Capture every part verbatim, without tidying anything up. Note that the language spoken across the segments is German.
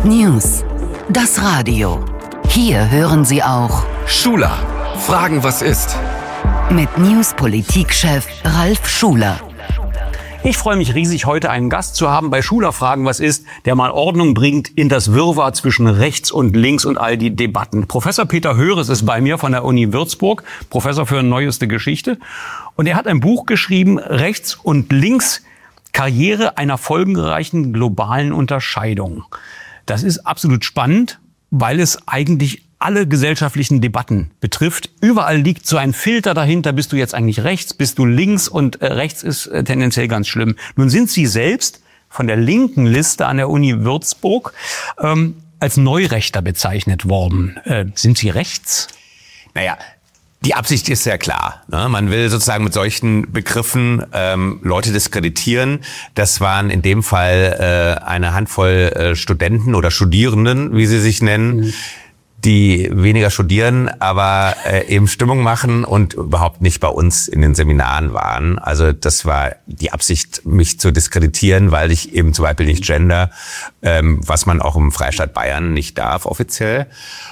News. Das Radio. Hier hören Sie auch Schuler. Fragen, was ist? Mit News-Politik-Chef Ralf Schuler. Ich freue mich riesig, heute einen Gast zu haben bei Schuler Fragen, was ist, der mal Ordnung bringt in das Wirrwarr zwischen rechts und links und all die Debatten. Professor Peter Höres ist bei mir von der Uni Würzburg, Professor für neueste Geschichte. Und er hat ein Buch geschrieben, Rechts und Links, Karriere einer folgenreichen globalen Unterscheidung. Das ist absolut spannend, weil es eigentlich alle gesellschaftlichen Debatten betrifft. Überall liegt so ein Filter dahinter. Bist du jetzt eigentlich rechts? Bist du links? Und äh, rechts ist äh, tendenziell ganz schlimm. Nun sind Sie selbst von der linken Liste an der Uni Würzburg ähm, als Neurechter bezeichnet worden. Äh, sind Sie rechts? Naja, die Absicht ist sehr klar. Ne? Man will sozusagen mit solchen Begriffen ähm, Leute diskreditieren. Das waren in dem Fall äh, eine Handvoll äh, Studenten oder Studierenden, wie sie sich nennen, mhm. die weniger studieren, aber äh, eben Stimmung machen und überhaupt nicht bei uns in den Seminaren waren. Also das war die Absicht, mich zu diskreditieren, weil ich eben zum Beispiel nicht gender, ähm, was man auch im Freistaat Bayern nicht darf offiziell.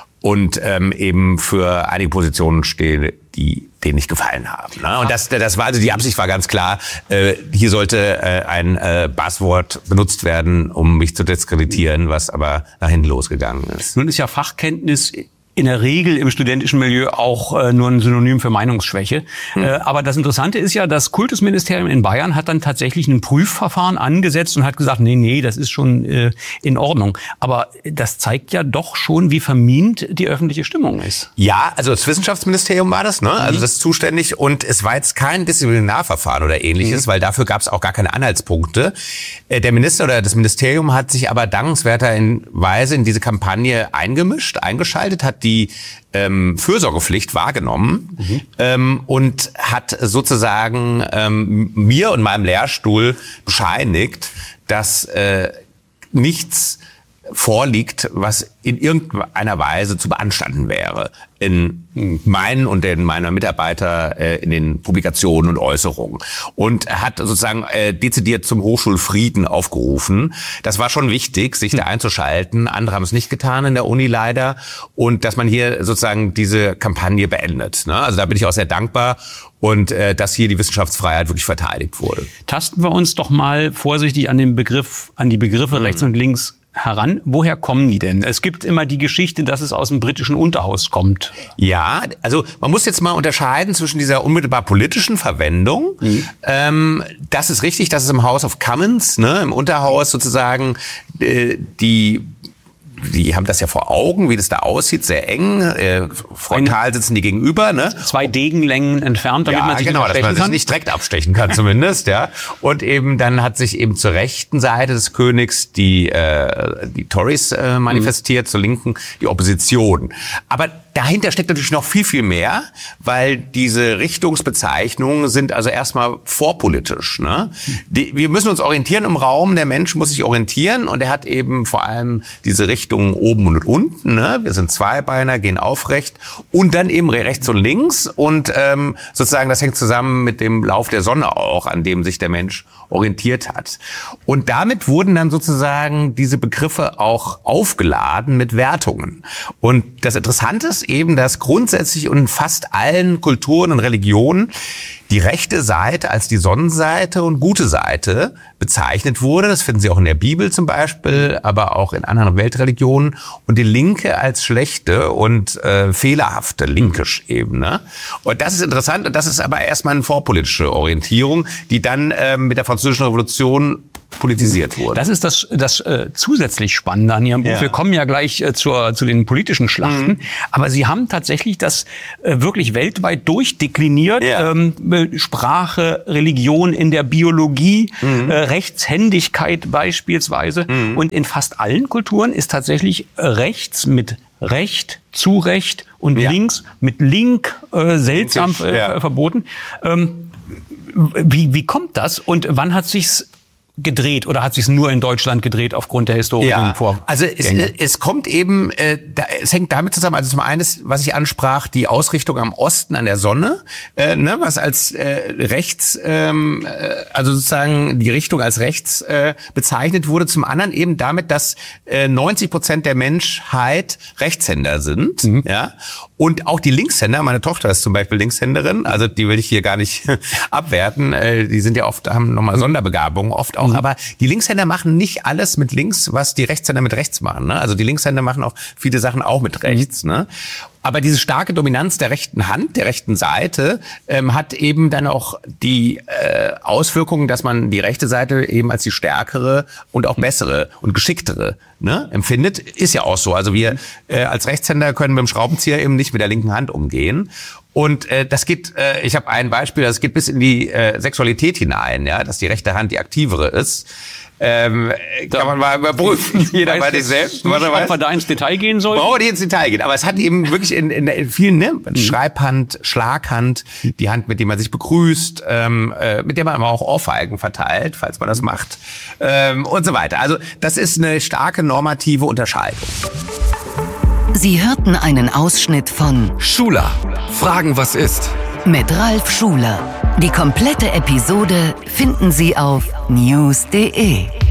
Und ähm, eben für einige Positionen stehe, die denen nicht gefallen haben. Ne? Und das, das war also die Absicht war ganz klar. Äh, hier sollte äh, ein äh, Buzzword benutzt werden, um mich zu diskreditieren, was aber nach hinten losgegangen ist. Nun ist ja Fachkenntnis in der Regel im studentischen Milieu auch äh, nur ein Synonym für Meinungsschwäche. Hm. Äh, aber das Interessante ist ja, das Kultusministerium in Bayern hat dann tatsächlich ein Prüfverfahren angesetzt und hat gesagt, nee, nee, das ist schon äh, in Ordnung. Aber das zeigt ja doch schon, wie vermint die öffentliche Stimmung ist. Ja, also das Wissenschaftsministerium war das, ne? Also mhm. das ist zuständig. Und es war jetzt kein Disziplinarverfahren oder ähnliches, mhm. weil dafür gab es auch gar keine Anhaltspunkte. Äh, der Minister oder das Ministerium hat sich aber dankenswerterweise in diese Kampagne eingemischt, eingeschaltet, hat die die ähm, Fürsorgepflicht wahrgenommen mhm. ähm, und hat sozusagen ähm, mir und meinem Lehrstuhl bescheinigt, dass äh, nichts vorliegt, was in irgendeiner Weise zu beanstanden wäre in meinen und in meiner Mitarbeiter äh, in den Publikationen und Äußerungen und hat sozusagen äh, dezidiert zum Hochschulfrieden aufgerufen. Das war schon wichtig, sich da einzuschalten. Andere haben es nicht getan in der Uni leider und dass man hier sozusagen diese Kampagne beendet. Ne? Also da bin ich auch sehr dankbar und äh, dass hier die Wissenschaftsfreiheit wirklich verteidigt wurde. Tasten wir uns doch mal vorsichtig an den Begriff, an die Begriffe mhm. rechts und links heran. Woher kommen die denn? Es gibt immer die Geschichte, dass es aus dem britischen Unterhaus kommt. Ja, also man muss jetzt mal unterscheiden zwischen dieser unmittelbar politischen Verwendung. Mhm. Ähm, das ist richtig, dass es im House of Commons, ne, im Unterhaus sozusagen äh, die Die haben das ja vor Augen, wie das da aussieht, sehr eng. Äh, frontal sitzen die gegenüber, ne? Zwei Degenlängen entfernt, damit ja, man sich genau, nicht dass man sich nicht direkt abstechen kann, zumindest, ja. Und eben dann hat sich eben zur rechten Seite des Königs die äh, die Tories äh, manifestiert, mhm. zur linken die Opposition. Aber dahinter steckt natürlich noch viel, viel mehr, weil diese Richtungsbezeichnungen sind also erstmal vorpolitisch. Ne? Die, wir müssen uns orientieren im Raum, der Mensch muss sich orientieren und er hat eben vor allem diese Richtungen oben und unten. Ne? Wir sind Zweibeiner, gehen aufrecht und dann eben rechts und links und ähm, sozusagen das hängt zusammen mit dem Lauf der Sonne auch, an dem sich der Mensch orientiert hat. Und damit wurden dann sozusagen diese Begriffe auch aufgeladen mit Wertungen. Und das Interessante ist eben, dass grundsätzlich und in fast allen Kulturen und Religionen die rechte Seite als die Sonnenseite und gute Seite bezeichnet wurde. Das finden Sie auch in der Bibel zum Beispiel, aber auch in anderen Weltreligionen. Und die linke als schlechte und äh, fehlerhafte, linkisch eben. Ne? Und das ist interessant. Und das ist aber erstmal eine vorpolitische Orientierung, die dann äh, mit der Französischen Revolution politisiert wurde. Das ist das, das äh, zusätzlich Spannende an Ihrem Buch. Ja. Wir kommen ja gleich äh, zur, zu den politischen Schlachten. Mhm. Aber Sie haben tatsächlich das äh, wirklich weltweit durchdekliniert. Ja. Ähm, Sprache, Religion in der Biologie, mhm. äh, Rechtshändigkeit beispielsweise. Mhm. Und in fast allen Kulturen ist tatsächlich rechts mit Recht, Zurecht und ja. links mit Link äh, seltsam äh, ja. verboten. Ähm, wie, wie kommt das und wann hat sich's gedreht oder hat sich nur in Deutschland gedreht aufgrund der historischen Ja, Vorgänge? also es, es kommt eben, äh, da, es hängt damit zusammen, also zum einen ist, was ich ansprach, die Ausrichtung am Osten an der Sonne, äh, ne, was als äh, rechts, ähm, äh, also sozusagen die Richtung als rechts äh, bezeichnet wurde, zum anderen eben damit, dass äh, neunzig Prozent der Menschheit Rechtshänder sind, mhm. ja, und auch die Linkshänder, meine Tochter ist zum Beispiel Linkshänderin, also die will ich hier gar nicht abwerten, äh, die sind ja oft, haben nochmal Sonderbegabungen, oft auch, mhm. aber die Linkshänder machen nicht alles mit links, was die Rechtshänder mit rechts machen, ne? Also die Linkshänder machen auch viele Sachen auch mit rechts, mhm. ne? Aber diese starke Dominanz der rechten Hand, der rechten Seite, ähm, hat eben dann auch die äh, Auswirkungen, dass man die rechte Seite eben als die stärkere und auch bessere und geschicktere, ne, empfindet. Ist ja auch so. Also wir äh, als Rechtshänder können mit dem Schraubenzieher eben nicht mit der linken Hand umgehen. Und äh, das geht, äh, ich habe ein Beispiel, das geht bis in die äh, Sexualität hinein, ja, dass die rechte Hand die aktivere ist. Ähm, kann man mal überprüfen. Jeder bei sich selbst. Nicht, ob wir da ins Detail gehen sollen? Brauchen wir nicht ins Detail gehen. Aber es hat eben wirklich in, in, in vielen, ne? Schreibhand, Schlaghand, die Hand, mit der man sich begrüßt, ähm, äh, mit der man aber auch Ohrfeigen verteilt, falls man das macht, ähm, und so weiter. Also das ist eine starke normative Unterscheidung. Sie hörten einen Ausschnitt von Schuler, Fragen, was ist? mit Ralf Schuler. Die komplette Episode finden Sie auf news punkt de.